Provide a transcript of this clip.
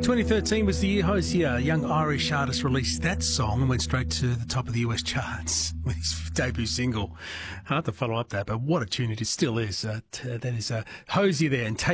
2013 was the year Hosier, a young Irish artist, released that song and went straight to the top of the US charts with his debut single. Hard to follow up that, but what a tune it still is. That is Hosier there and Take